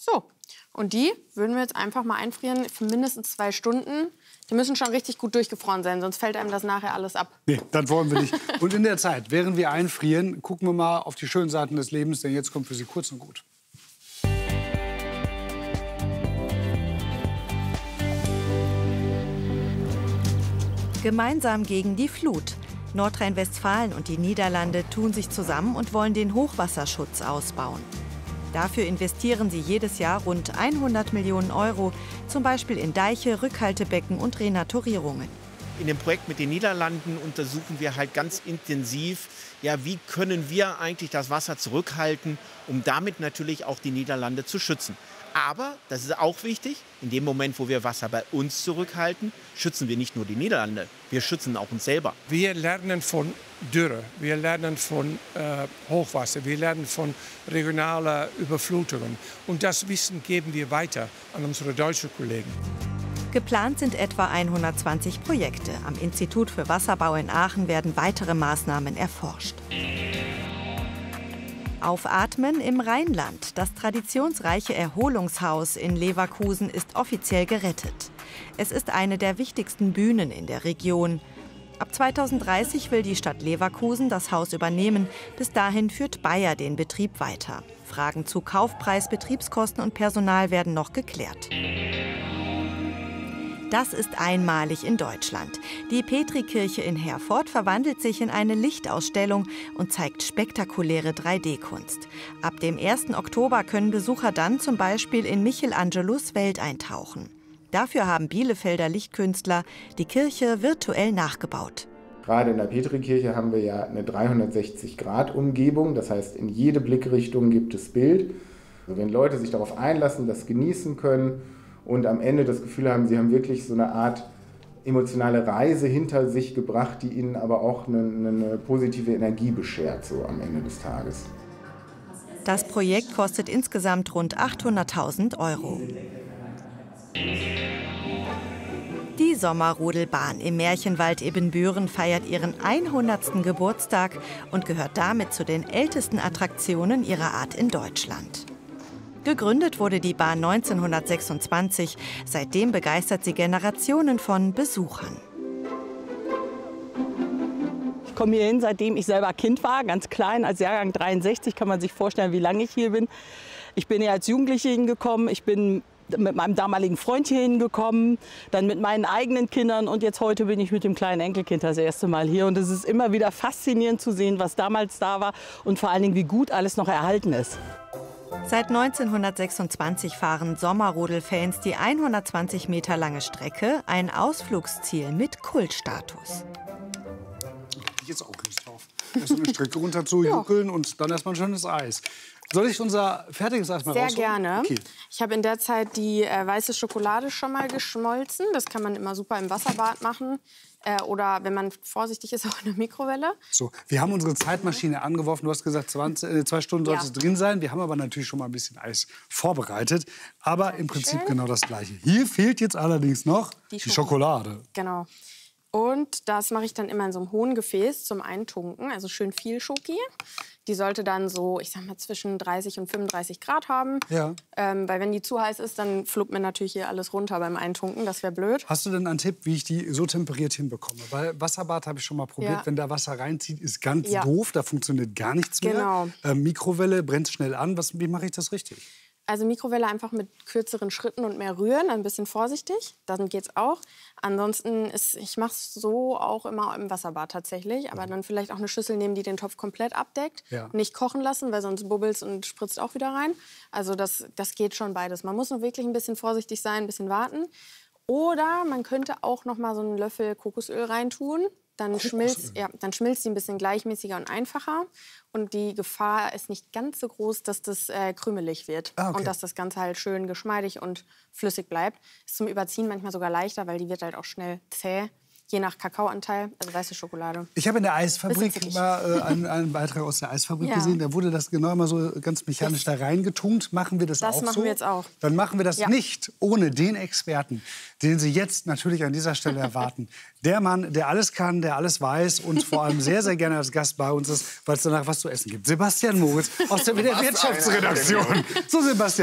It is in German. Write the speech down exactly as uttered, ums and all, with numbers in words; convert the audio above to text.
So, und die würden wir jetzt einfach mal einfrieren für mindestens zwei Stunden. Die müssen schon richtig gut durchgefroren sein, sonst fällt einem das nachher alles ab. Nee, das wollen wir nicht. Und in der Zeit, während wir einfrieren, gucken wir mal auf die schönen Seiten des Lebens, denn jetzt kommt für Sie kurz und gut. Gemeinsam gegen die Flut. Nordrhein-Westfalen und die Niederlande tun sich zusammen und wollen den Hochwasserschutz ausbauen. Dafür investieren sie jedes Jahr rund hundert Millionen Euro, zum Beispiel in Deiche, Rückhaltebecken und Renaturierungen. In dem Projekt mit den Niederlanden untersuchen wir halt ganz intensiv, ja, wie können wir eigentlich das Wasser zurückhalten, um damit natürlich auch die Niederlande zu schützen. Aber, das ist auch wichtig, in dem Moment, wo wir Wasser bei uns zurückhalten, schützen wir nicht nur die Niederlande, wir schützen auch uns selber. Wir lernen von Dürre, wir lernen von äh, Hochwasser, wir lernen von regionalen Überflutungen. Und das Wissen geben wir weiter an unsere deutschen Kollegen. Geplant sind etwa hundertzwanzig Projekte. Am Institut für Wasserbau in Aachen werden weitere Maßnahmen erforscht. Aufatmen im Rheinland. Das traditionsreiche Erholungshaus in Leverkusen ist offiziell gerettet. Es ist eine der wichtigsten Bühnen in der Region. Ab zweitausenddreißig will die Stadt Leverkusen das Haus übernehmen. Bis dahin führt Bayer den Betrieb weiter. Fragen zu Kaufpreis, Betriebskosten und Personal werden noch geklärt. Das ist einmalig in Deutschland. Die Petrikirche in Herford verwandelt sich in eine Lichtausstellung und zeigt spektakuläre drei D-Kunst. Ab dem ersten Oktober können Besucher dann zum Beispiel in Michelangelos Welt eintauchen. Dafür haben Bielefelder Lichtkünstler die Kirche virtuell nachgebaut. Gerade in der Petrikirche haben wir ja eine dreihundertsechzig Grad Umgebung, das heißt, in jede Blickrichtung gibt es Bild. Also wenn Leute sich darauf einlassen, das genießen können und am Ende das Gefühl haben, sie haben wirklich so eine Art emotionale Reise hinter sich gebracht, die ihnen aber auch eine, eine positive Energie beschert, so am Ende des Tages. Das Projekt kostet insgesamt rund achthunderttausend Euro. Die Sommerrodelbahn im Märchenwald Ibbenbüren feiert ihren hundertsten Geburtstag und gehört damit zu den ältesten Attraktionen ihrer Art in Deutschland. Gegründet wurde die Bahn neunzehnhundertsechsundzwanzig. Seitdem begeistert sie Generationen von Besuchern. Ich komme hier hin, seitdem ich selber Kind war, ganz klein, als Jahrgang dreiundsechzig, kann man sich vorstellen, wie lange ich hier bin. Ich bin hier als Jugendliche hingekommen, ich bin mit meinem damaligen Freund hier hingekommen, dann mit meinen eigenen Kindern und jetzt heute bin ich mit dem kleinen Enkelkind das erste Mal hier. Und es ist immer wieder faszinierend zu sehen, was damals da war und vor allen Dingen, wie gut alles noch erhalten ist. Seit neunzehnhundertsechsundzwanzig fahren Sommerrodelfans die hundertzwanzig Meter lange Strecke, ein Ausflugsziel mit Kultstatus. Ich jetzt auch Lust drauf. Erst so eine Strecke runter zu juckeln und dann erstmal ein schönes Eis. Soll ich unser fertiges Eis mal Sehr rausholen? gerne. Okay. Ich habe in der Zeit die äh, weiße Schokolade schon mal geschmolzen. Das kann man immer super im Wasserbad machen. Äh, oder wenn man vorsichtig ist, auch in der Mikrowelle. So, wir haben unsere Zeitmaschine angeworfen. Du hast gesagt, zwanzig, äh, zwei Stunden soll Ja. es drin sein. Wir haben aber natürlich schon mal ein bisschen Eis vorbereitet. Aber im Prinzip Schön. genau das Gleiche. Hier fehlt jetzt allerdings noch die, Die Schokolade. Genau. Und das mache ich dann immer in so einem hohen Gefäß zum Eintunken. Also schön viel Schoki. Die sollte dann so, ich sag mal, zwischen dreißig und fünfunddreißig Grad haben. Ja. Ähm, weil wenn die zu heiß ist, dann fluppt mir natürlich hier alles runter beim Eintunken. Das wäre blöd. Hast du denn einen Tipp, wie ich die so temperiert hinbekomme? Weil Wasserbad habe ich schon mal probiert. Ja. Wenn da Wasser reinzieht, ist ganz Ja. doof. Da funktioniert gar nichts Genau. mehr. Ähm, Mikrowelle brennt schnell an. Was, wie mache ich das richtig? Also Mikrowelle einfach mit kürzeren Schritten und mehr rühren, ein bisschen vorsichtig, dann geht's auch. Ansonsten ist, ich mache es so auch immer im Wasserbad tatsächlich, aber dann vielleicht auch eine Schüssel nehmen, die den Topf komplett abdeckt, Ja. nicht kochen lassen, weil sonst bubbelt's und spritzt auch wieder rein. Also das, das geht schon beides. Man muss nur wirklich ein bisschen vorsichtig sein, ein bisschen warten. Oder man könnte auch noch mal so einen Löffel Kokosöl reintun. Dann schmilzt, ja, dann schmilzt die ein bisschen gleichmäßiger und einfacher. Und die Gefahr ist nicht ganz so groß, dass das äh, krümelig wird. Ah, okay. Und dass das Ganze halt schön geschmeidig und flüssig bleibt. Ist zum Überziehen manchmal sogar leichter, weil die wird halt auch schnell zäh. Je nach Kakaoanteil, also weiße Schokolade. Ich habe in der Bisschen Eisfabrik zickig. mal äh, einen, einen Beitrag aus der Eisfabrik Ja. gesehen. Da wurde das genau immer so ganz mechanisch da reingetunkt. Machen wir das, Das auch machen so? wir jetzt auch. Dann machen wir das Ja. nicht ohne den Experten, den Sie jetzt natürlich an dieser Stelle erwarten. Der Mann, der alles kann, der alles weiß und vor allem sehr, sehr gerne als Gast bei uns ist, weil es danach was zu essen gibt. Sebastian Moritz aus der W D F Wirtschaftsredaktion. So, Sebastian.